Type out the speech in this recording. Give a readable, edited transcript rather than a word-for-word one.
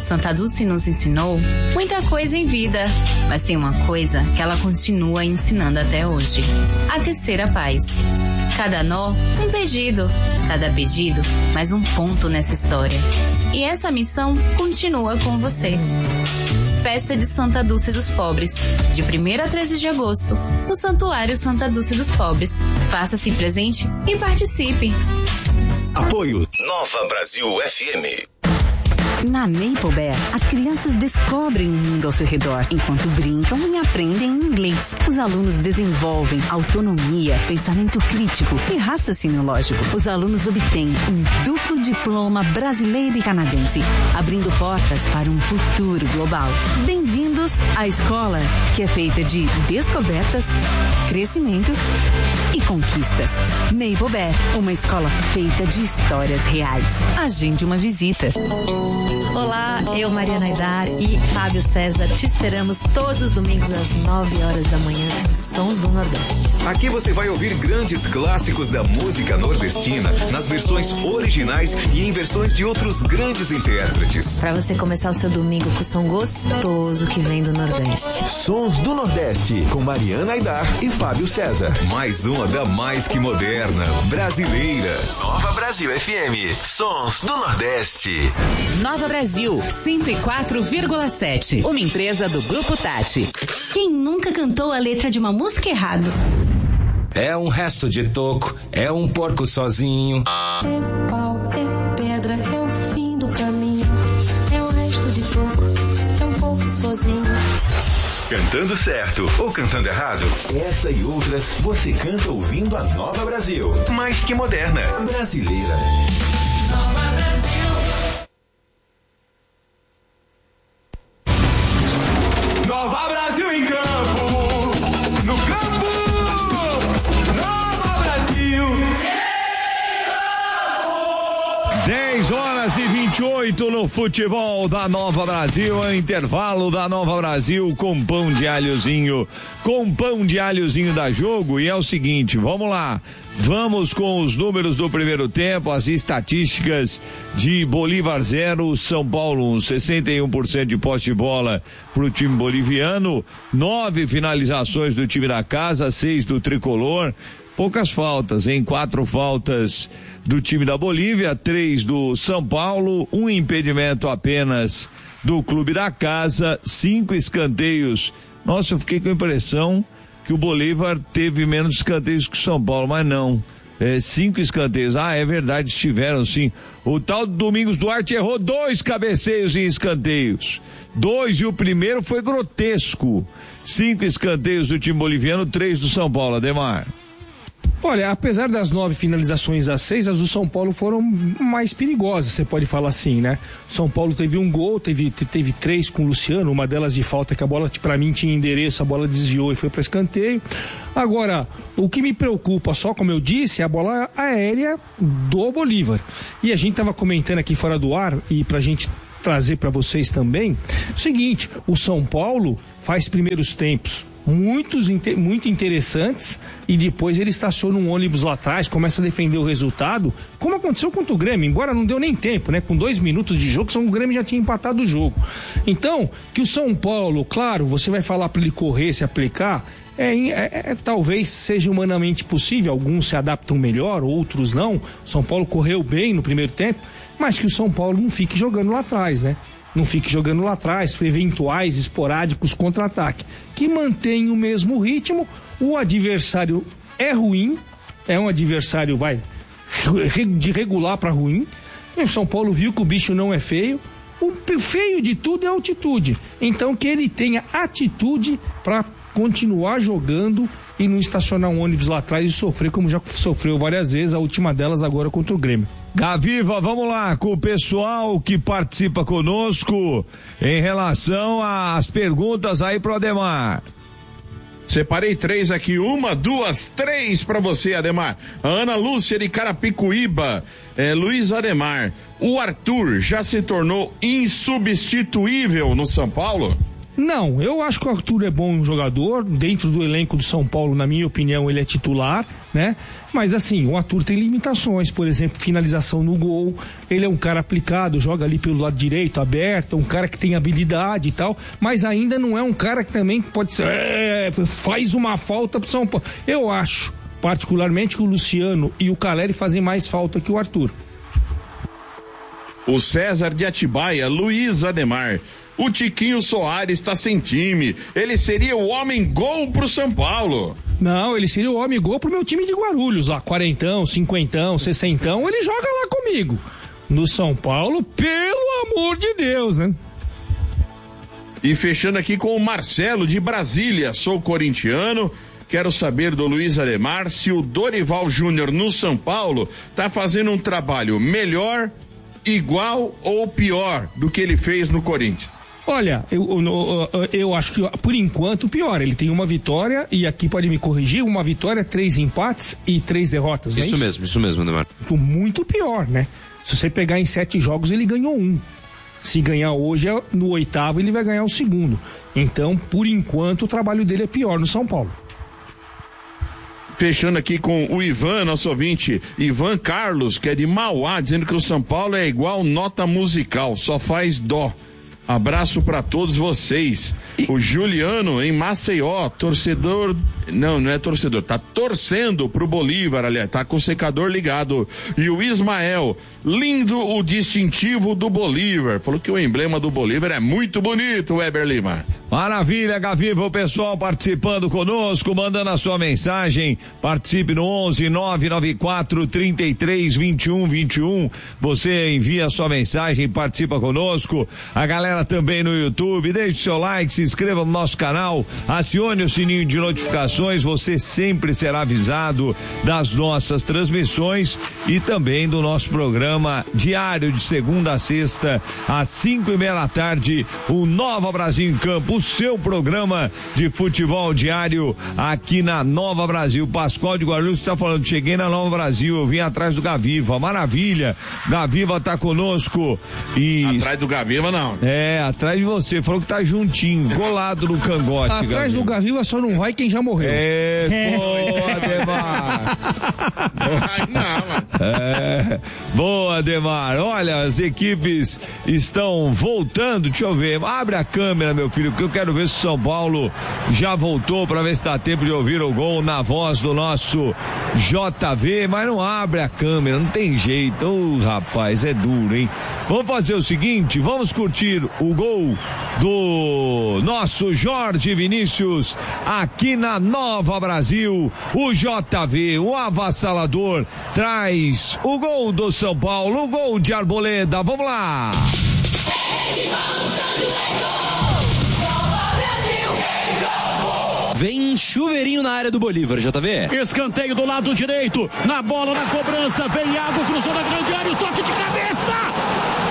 Santa Dulce nos ensinou muita coisa em vida, mas tem uma coisa que ela continua ensinando até hoje: a tecer a paz. Cada nó, um pedido. Cada pedido, mais um ponto nessa história. E essa missão continua com você. Festa de Santa Dulce dos Pobres, de 1º a 13 de agosto, no Santuário Santa Dulce dos Pobres. Faça-se presente e participe. Apoio Nova Brasil FM. Na Maple Bear, as crianças descobrem o mundo ao seu redor, enquanto brincam e aprendem inglês. Os alunos desenvolvem autonomia, pensamento crítico e raciocínio lógico. Os alunos obtêm um duplo diploma brasileiro e canadense, abrindo portas para um futuro global. Bem-vindos à escola, que é feita de descobertas, crescimento e conquistas. Maple Bear, uma escola feita de histórias reais. Agende uma visita. Olá, eu, Mariana Aidar e Fábio César, te esperamos todos os domingos às 9 horas da manhã com Sons do Nordeste. Aqui você vai ouvir grandes clássicos da música nordestina nas versões originais e em versões de outros grandes intérpretes. Para você começar o seu domingo com o som gostoso que vem do Nordeste. Sons do Nordeste, com Mariana Aidar e Fábio César. Mais uma da mais que moderna, brasileira. Nova Brasil FM, Sons do Nordeste. Nova Brasil, 104,7. Uma empresa do Grupo Tati. Quem nunca cantou a letra de uma música errado? É um resto de toco, é um porco sozinho. É pau, é pedra, é o fim do caminho. É um resto de toco, é um pouco sozinho. Cantando certo ou cantando errado? Essa e outras você canta ouvindo a Nova Brasil. Mais que moderna, brasileira. Nova Brasil. Nova Brasil em campo, no campo, Nova Brasil. 10h28 no futebol da Nova Brasil, é o intervalo da Nova Brasil com pão de alhozinho, da Jogo. E é o seguinte, vamos lá, vamos com os números do primeiro tempo, as estatísticas de Bolívar 0, São Paulo 1, 61% de posse de bola pro time boliviano, 9 finalizações do time da casa, 6 do tricolor, poucas faltas, 4 faltas do time da Bolívia, 3 do São Paulo, 1 impedimento apenas do clube da casa, 5 escanteios. Nossa, eu fiquei com a impressão que o Bolívar teve menos escanteios que o São Paulo, mas não. 5 escanteios. É verdade, tiveram sim. O tal Domingos Duarte errou 2 cabeceios em escanteios. 2, e o primeiro foi grotesco. 5 escanteios do time boliviano, 3 do São Paulo. Ademar. Olha, apesar das 9 finalizações a 6, as do São Paulo foram mais perigosas, você pode falar assim, né? São Paulo teve um gol, teve 3 com o Luciano, uma delas de falta, que a bola pra mim tinha endereço, a bola desviou e foi para escanteio. Agora, o que me preocupa, só como eu disse, é a bola aérea do Bolívar. E a gente tava comentando aqui fora do ar, e pra gente trazer para vocês também, o seguinte, o São Paulo faz primeiros tempos muito interessantes e depois ele estaciona um ônibus lá atrás, começa a defender o resultado, como aconteceu contra o Grêmio, embora não deu nem tempo, né? Com 2 minutos de jogo, o Grêmio já tinha empatado o jogo. Então, que o São Paulo, claro, você vai falar para ele correr, se aplicar, talvez seja humanamente possível, alguns se adaptam melhor, outros não. São Paulo correu bem no primeiro tempo, mas que o São Paulo não fique jogando lá atrás, né? Não fique jogando lá atrás, eventuais, esporádicos contra-ataque. Que mantém o mesmo ritmo, o adversário é ruim, é um adversário, de regular para ruim. E o São Paulo viu que o bicho não é feio. O feio de tudo é a altitude. Então que ele tenha atitude para continuar jogando e não estacionar um ônibus lá atrás e sofrer como já sofreu várias vezes, a última delas agora contra o Grêmio. Gaviva, vamos lá com o pessoal que participa conosco em relação às perguntas aí pro Ademar. Separei 3 aqui, 1, 2, 3 pra você, Ademar. Ana Lúcia de Carapicuíba, Luiz Ademar, o Arthur já se tornou insubstituível no São Paulo? Não, eu acho que o Arthur é bom jogador, dentro do elenco do São Paulo, na minha opinião, ele é titular, né? Mas assim, o Arthur tem limitações, por exemplo, finalização no gol, ele é um cara aplicado, joga ali pelo lado direito, aberto, um cara que tem habilidade e tal, mas ainda não é um cara que também pode ser, faz uma falta pro São Paulo. Eu acho, particularmente, que o Luciano e o Caleri fazem mais falta que o Arthur. O César de Atibaia, Luiz Ademar. O Tiquinho Soares está sem time. Ele seria o homem gol pro São Paulo. Não, ele seria o homem gol pro meu time de Guarulhos, lá, 40, 50, 60, ele joga lá comigo. No São Paulo, pelo amor de Deus, né? E fechando aqui com o Marcelo de Brasília, sou corintiano. Quero saber do Luiz Ademar se o Dorival Júnior no São Paulo tá fazendo um trabalho melhor, igual ou pior do que ele fez no Corinthians. Olha, eu acho que por enquanto pior. Ele tem uma vitória e aqui pode me corrigir, uma vitória, 3 empates e 3 derrotas. Isso mesmo, Ademar. Muito pior, né? Se você pegar em 7 jogos, ele ganhou 1. Se ganhar hoje, no 8º, ele vai ganhar o 2º. Então, por enquanto, o trabalho dele é pior no São Paulo. Fechando aqui com o Ivan, nosso ouvinte, Ivan Carlos, que é de Mauá, dizendo que o São Paulo é igual nota musical, só faz dó. Abraço pra todos vocês. O Juliano em Maceió, torcedor, não é torcedor, tá torcendo pro Bolívar, aliás, tá com o secador ligado. E o Ismael, lindo o distintivo do Bolívar, falou que o emblema do Bolívar é muito bonito, Weber Lima. Maravilha, Gaviva, o pessoal participando conosco, mandando a sua mensagem, participe no 11-994-33-21-21, você envia a sua mensagem, participa conosco, a galera também no YouTube, deixe seu like, se inscreva no nosso canal, acione o sininho de notificações, você sempre será avisado das nossas transmissões e também do nosso programa diário de segunda a sexta, às 5:30 da tarde, o Nova Brasil em Campo, o seu programa de futebol diário aqui na Nova Brasil. Pascoal de Guarulhos está falando, cheguei na Nova Brasil, eu vim atrás do Gaviva, maravilha, Gaviva tá conosco e... Atrás do Gaviva não. Atrás de você, falou que tá juntinho, colado no cangote. Atrás do Gaviva só não vai quem já morreu. Boa, Ademar. Boa, Ademar. Olha, as equipes estão voltando, deixa eu ver, abre a câmera, meu filho, que eu quero ver se o São Paulo já voltou pra ver se dá tempo de ouvir o gol na voz do nosso JV, mas não abre a câmera, não tem jeito, rapaz, é duro, hein? Vamos fazer o seguinte, vamos curtir o gol do nosso Jorge Vinícius aqui na Nova Brasil. O JV, o avassalador, traz o gol do São Paulo, o gol de Arboleda. Vamos lá! Vem chuveirinho na área do Bolívar, JV. Escanteio do lado direito, na bola, na cobrança, vem Iago, cruzou na grande área, o toque de cabeça!